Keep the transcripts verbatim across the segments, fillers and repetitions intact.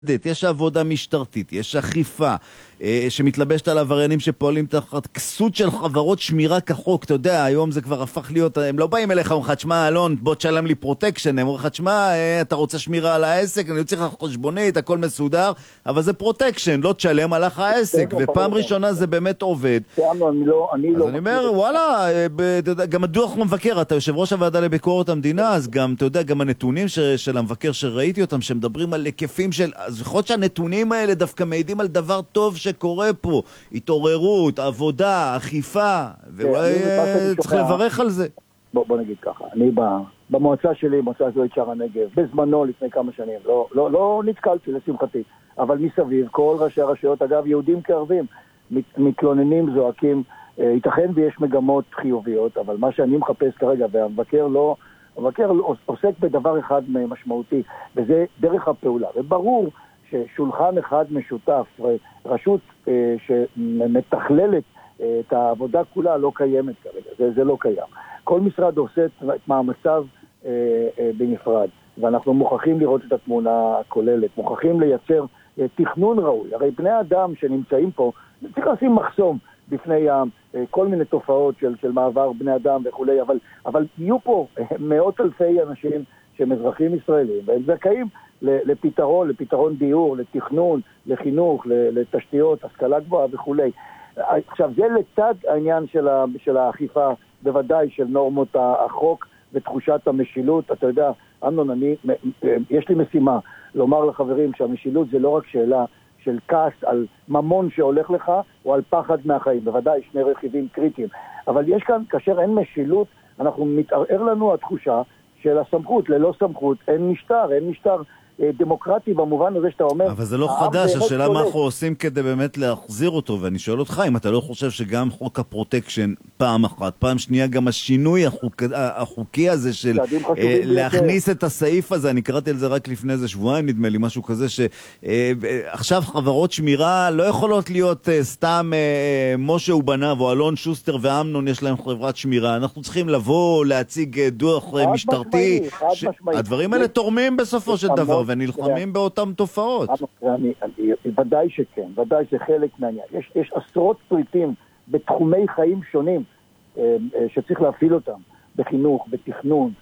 יש עבודה משטרתית, יש אכיפה אה, שמתלבשת על עבריינים שפועלים תחת כסות של חברות שמירה כחוק. אתה יודע, היום זה כבר הפך להיות, הם לא באים אליך אומרים לך, תשמע אלון, בוא תשלם לי פרוטקשן, הם אומרים לך, תשמע, אה, אתה רוצה שמירה על העסק, אני צריך לך חשבונית, הכל מסודר, אבל זה פרוטקשן, לא תשלם, הלך העסק, ופעם ראשונה זה באמת עובד. אז אני אומר, וואלה, גם הדוח מבקר, אתה יושב ראש הוועדה לביקורת המדינה, אז גם, אתה יודע, גם הנתונים של המבקר שראיתי אותם, שמדברים על היקפים של, אז יכול להיות שהנתונים האלה דווקא מעידים על דבר טוב שקורה פה, התעוררות, עבודה, אכיפה, ואולי צריך לברך על זה. בוא, בוא נגיד ככה, אני במועצה שלי, מועצה אזורית שער הנגב, בזמנו לפני כמה שנים, לא, לא, לא נתקלתי לשמחתי, אבל מסביב, כל ראשי הרשויות, אגב, יהודים כערבים, מתלוננים, זועקים, ייתכן ויש מגמות חיוביות, אבל מה שאני מחפש כרגע, והמבקר לא, המבקר עוסק בדבר אחד משמעותי, וזה דרך הפעולה, וברור ששולחן אחד משותף, רשות שמתכללת את העבודה כולה לא קיימת כרגע, זה, זה לא קיים. כל משרד עושה את מאמציו בנפרד, ואנחנו מוכרחים לראות את התמונה הכוללת, מוכרחים לייצר תכנון ראוי. הרי בני אדם שנמצאים פה, צריך לשים מחסום בפני כל מיני תופעות של, של מעבר בני אדם וכולי, אבל, אבל יהיו פה מאות אלפי אנשים שהם אזרחים ישראלים, והם זכאים לפתרון, לפתרון דיור, לתכנון, לחינוך, לתשתיות, השכלה גבוהה וכולי. עכשיו, זה לצד העניין של, ה, של האכיפה, בוודאי של נורמות החוק ותחושת המשילות. אתה יודע, אמנון, אני, יש לי משימה לומר לחברים שהמשילות זה לא רק שאלה של כעס על ממון שהולך לך, או על פחד מהחיים. בוודאי, שני רכיבים קריטיים. אבל יש כאן, כאשר אין משילות, אנחנו מתערער לנו התחושה של הסמכות. ללא סמכות אין משטר, אין משטר דמוקרטי במובן הזה שאתה אומר... אבל זה לא חדש, השאלה מה אנחנו עושים כדי באמת להחזיר אותו, ואני שואל אותך אם אתה לא חושב שגם חוק הפרוטקשן פעם אחת, פעם שנייה גם השינוי החוק, החוקי הזה של אה, להכניס את הסעיף הזה, אני קראתי על זה רק לפני איזה שבועיים נדמה לי, משהו כזה שעכשיו אה, חברות שמירה לא יכולות להיות אה, סתם אה, משה ובניו או אלון שוסטר ואמנון יש להם חברת שמירה, אנחנו צריכים לבוא להציג דוח אה, משטרתי, ש... הדברים האלה תורמים בסופו של דבר ונלחמים באותם תופעות. אני, אני, ודאי שכן, ודאי זה חלק מהעניין. יש, יש עשרות פריטים בתחומי חיים שונים שצריך להפעיל אותם, בחינוך, בתכנון,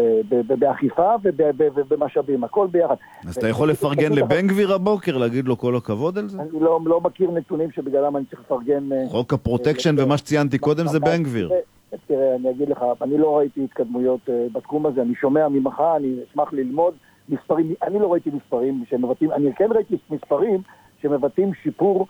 באכיפה ובמשאבים, הכל ביחד. אז אתה יכול לפרגן לבן גביר הבוקר, להגיד לו כל הכבוד על זה? אני לא, לא מכיר נתונים שבגללם אני צריך לפרגן... חוק הפרוטקשן ומה שציינתי קודם זה בן גביר. תראה, אני אגיד לך, אני לא ראיתי התקדמויות בתחום הזה, אני שומע ממך, אני אשמח ללמוד מספרים, אני לא ראיתי מספרים שמבטאים, אני כן ראיתי מספרים שמבטאים שיפור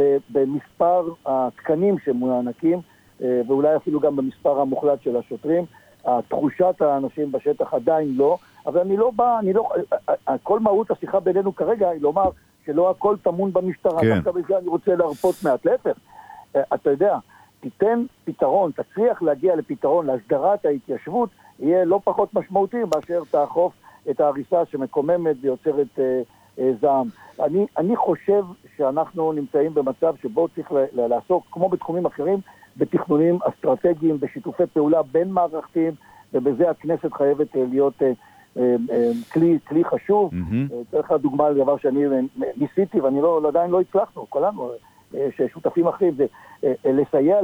במספר התקנים שמוענקים, ואולי אפילו גם במספר המוחלט של השוטרים. תחושת האנשים בשטח עדיין לא, אבל אני לא בא, אני לא, כל מהות השיחה בינינו כרגע היא לומר שלא הכל טמון במשטרה, כן. דווקא בזה אני רוצה להרפות מעט, להפך. אתה יודע, תיתן פתרון, תצליח להגיע לפתרון, להסדרת ההתיישבות, יהיה לא פחות משמעותי מאשר תאכוף את ההריסה שמקוממת ויוצרת אה, אה, זעם. אני, אני חושב שאנחנו נמצאים במצב שבו צריך לעסוק, כמו בתחומים אחרים, בתכנונים אסטרטגיים, בשיתופי פעולה בין מערכתיים, ובזה הכנסת חייבת להיות אה, אה, אה, כלי, כלי חשוב. Mm-hmm. צריך לדוגמה לדבר שאני ניסיתי, ואני לא, עדיין לא הצלחנו, כולנו, אה, ששותפים אחרים, זה אה, לסייע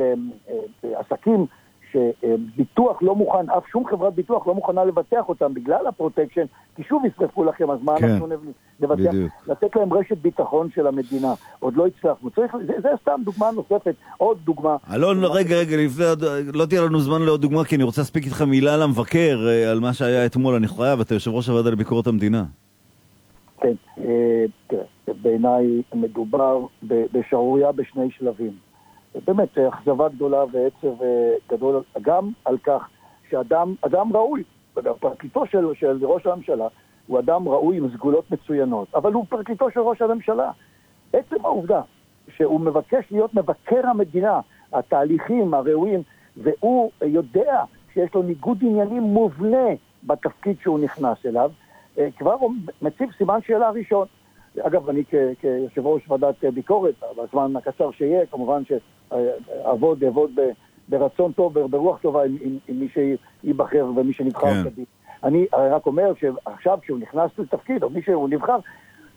לעסקים, שביטוח לא מוכן, אף שום חברת ביטוח לא מוכנה לבטח אותם בגלל הפרוטקשן, כי שוב ישרפו לכם, אז מה כן, אנחנו נבטח? בדיוק. לתת להם רשת ביטחון של המדינה. עוד לא הצלחנו. צריך, זה, זה סתם דוגמה נוספת, עוד דוגמה. אלון, רגע, רגע, לפני, לא תהיה לנו זמן לעוד דוגמה, כי אני רוצה להספיק איתך מילה למבקר, על מה שהיה אתמול, אני חייב, אתה יושב ראש הוועדה לביקורת המדינה. כן, תראה, בעיניי מדובר בשערוריה בשני שלבים. באמת, אכזבה גדולה ועצב גדול, גם על כך שאדם, אדם ראוי, פרקליטו של, של ראש הממשלה, הוא אדם ראוי עם סגולות מצוינות, אבל הוא פרקליטו של ראש הממשלה. עצם העובדה שהוא מבקש להיות מבקר המדינה, התהליכים הראויים, והוא יודע שיש לו ניגוד עניינים מובנה בתפקיד שהוא נכנס אליו, כבר מציב סימן שאלה ראשון. אגב, אני כיושב ראש ועדת ביקורת, בזמן הקצר שיהיה, כמובן שעבוד, עבוד ברצון טוב, ברוח טובה עם, עם, עם מי שיבחר ומי שנבחר. כן. אני רק אומר שעכשיו כשהוא נכנס לתפקיד, או מי שהוא נבחר,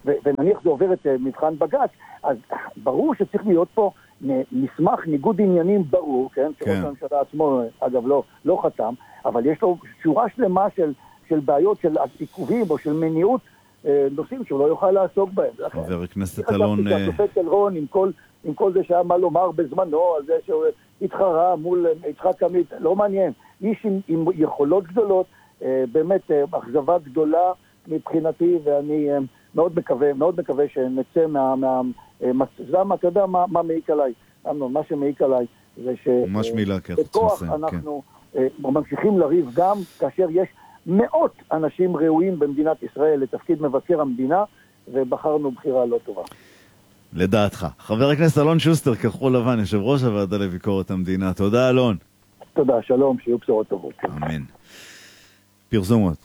ונניח זה עובר את מבחן בג"ץ, אז ברור שצריך להיות פה מסמך ניגוד עניינים ברור, כן? שראש הממשלה עצמו, אגב, לא, לא חתם, אבל יש לו שורה שלמה של, של בעיות, של עיכובים או של מניעות, נושאים שהוא לא יוכל לעסוק בהם. חבר הכנסת אלון... השופט אלרון, עם כל, עם כל זה שהיה מה לומר בזמנו, על זה שהוא התחרה מול יצחק עמית, לא מעניין. איש עם, עם יכולות גדולות, באמת אכזבה גדולה מבחינתי, ואני מאוד מקווה, מאוד מקווה שנצא מה... מה למה, אתה יודע מה, מה מעיק עליי? אמנון, מה שמעיק עליי זה שבכוח אנחנו ממשיכים לריב גם כאשר יש מאות אנשים ראויים במדינת ישראל לתפקיד מבקר המדינה, ובחרנו בחירה לא טובה. לדעתך. חבר הכנסת אלון שוסטר, כחול לבן, יושב ראש הוועדה לביקורת המדינה. תודה אלון. תודה, שלום, שיהיו בשורות טובות. אמן. פרסומות.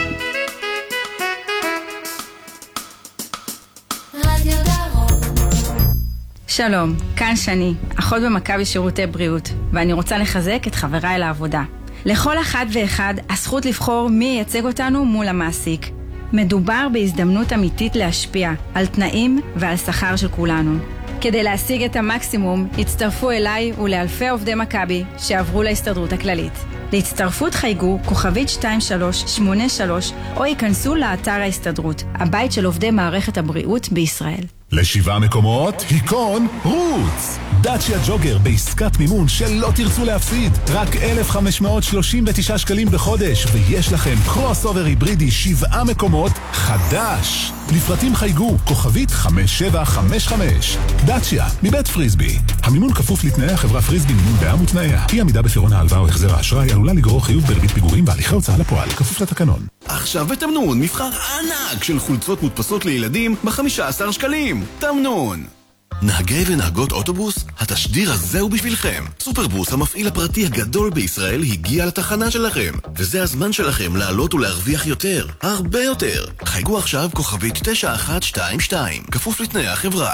שלום, כאן שני, אחות במכבי שירותי בריאות, ואני רוצה לחזק את חבריי לעבודה. לכל אחד ואחד הזכות לבחור מי ייצג אותנו מול המעסיק. מדובר בהזדמנות אמיתית להשפיע על תנאים ועל שכר של כולנו. כדי להשיג את המקסימום, הצטרפו אליי ולאלפי עובדי מכבי שעברו להסתדרות הכללית. להצטרפות חייגו כוכבית שתיים שלוש שמונה שלוש או ייכנסו לאתר ההסתדרות, הבית של עובדי מערכת הבריאות בישראל. לשבעה מקומות, היכון, רוץ! דאצ'יה ג'וגר בעסקת מימון שלא תרצו להפסיד. רק אלף חמש מאות שלושים ותשעה שקלים בחודש, ויש לכם קרוס אובר היברידי שבעה מקומות חדש. לפרטים חייגו, כוכבית חמש שבע חמש חמש. דאצ'יה, מבית פריסבי. המימון כפוף לתנאי החברה פריסבי מימון בע"מ ותנאיה. אי עמידה בפירעון ההלוואה או החזר האשראי עלולה לגרור חיוב בריבית פיגורים בהליכי הוצאה לפועל, כפוף לתקנון. עכשיו בתמנון מבחר ענק של חולצות מודפסות לילדים ב-חמישה עשר שקלים. תמנון. נהגי ונהגות אוטובוס, התשדיר הזה הוא בשבילכם. סופרבוס, המפעיל הפרטי הגדול בישראל, הגיע לתחנה שלכם, וזה הזמן שלכם לעלות ולהרוויח יותר, הרבה יותר. חייגו עכשיו כוכבית תשע אחת שתיים שתיים, כפוף לתנאי החברה.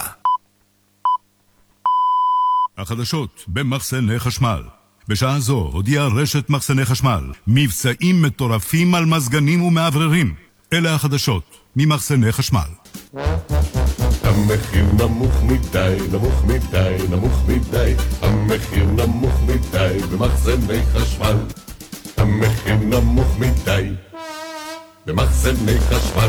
החדשות במחסני חשמל. בשעה זו הודיעה רשת מחסני חשמל מבצעים מטורפים על מזגנים ומעבררים. אלה החדשות ממחסני חשמל. המחיר נמוך מדי, נמוך מדי, נמוך מדי. המחיר נמוך מדי במחסני חשמל. המחיר נמוך מדי במחסני חשמל.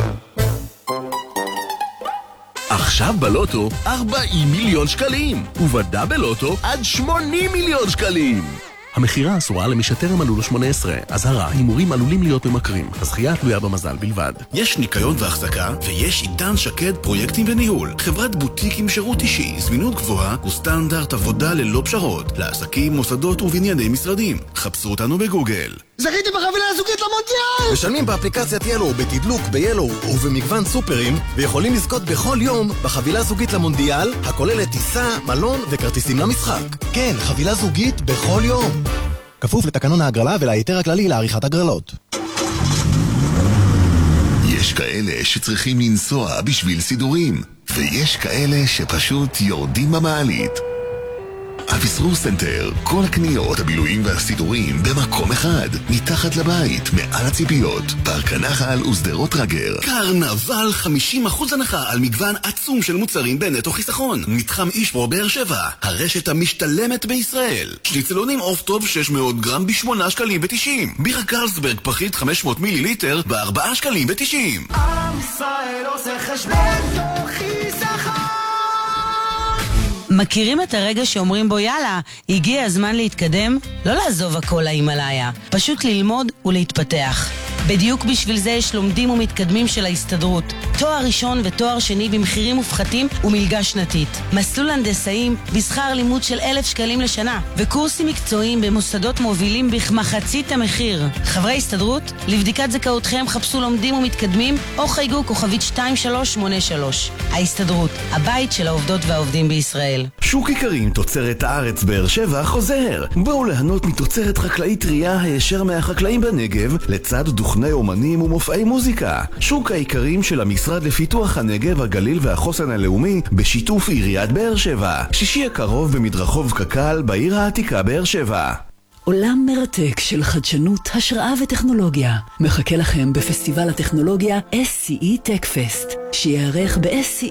עכשיו בלוטו ארבעים מיליון שקלים, ובדה בלוטו עד שמונים מיליון שקלים. המחירה אסורה למי שטרם מלאו לו שמונה עשרה. אזהרה, הימורים עלולים להיות ממכרים. הזכייה תלויה במזל בלבד. יש ניקיון והחזקה, ויש עידן שקד פרויקטים וניהול. חברת בוטיק עם שירות אישי, זמינות גבוהה וסטנדרט עבודה ללא פשרות. לעסקים, מוסדות ובנייני משרדים. חפשו אותנו בגוגל. זכיתי בחבילה הזוגית למונדיאל! משלמים באפליקציית ילו, בתדלוק, ביילו ובמגוון סופרים, ויכולים לזכות בכל יום בחבילה זוגית למונדיאל, הכוללת טיסה, מלון וכרטיסים למשחק. כן, חבילה זוגית בכל יום. כפוף לתקנון ההגרלה ולהיתר הכללי לעריכת הגרלות. יש כאלה שצריכים לנסוע בשביל סידורים, ויש כאלה שפשוט יורדים במעלית. אביסרור סנטר, כל הקניות, הבילויים והסידורים במקום אחד, מתחת לבית, מעל הציפיות, פארק הנחל ושדרות רגר. קרנבל חמישים אחוז הנחה על מגוון עצום של מוצרים בנטו חיסכון. מתחם אישפרו באר שבע, הרשת המשתלמת בישראל. שניצלונים עוף טוב שש מאות גרם ב-שמונה שקלים ותשעים. בירה קרלסברג פחית חמש מאות מיליליטר ב-ארבעה שקלים ותשעים. עם ישראל עושה חשבון תוך חיסכון. מכירים את הרגע שאומרים בו יאללה, הגיע הזמן להתקדם? לא לעזוב הכל להימלאיה, פשוט ללמוד ולהתפתח. בדיוק בשביל זה יש לומדים ומתקדמים של ההסתדרות. תואר ראשון ותואר שני במחירים מופחתים ומלגה שנתית. מסלול הנדסאים בשכר לימוד של אלף שקלים לשנה. וקורסים מקצועיים במוסדות מובילים בכמחצית המחיר. חברי הסתדרות, לבדיקת זכאותכם חפשו לומדים ומתקדמים או חייגו כוכבית שתיים שלוש שמונה שלוש. ההסתדרות, הבית של העובדות והעובדים בישראל. שוק איכרים תוצרת הארץ באר שבע חוזר. בואו ליהנות מתוצרת חקלאית טריה הישר מהחקלאים בנגב לצד דוכני אומנים ומופעי מוזיקה. שוק האיכרים של המשרד לפיתוח הנגב, הגליל והחוסן הלאומי בשיתוף עיריית באר שבע. שישי הקרוב במדרחוב קק"ל בעיר העתיקה באר שבע. עולם מרתק של חדשנות, השראה וטכנולוגיה מחכה לכם בפסטיבל הטכנולוגיה אס סי אי Tech Fest, שיערך ב-אס סי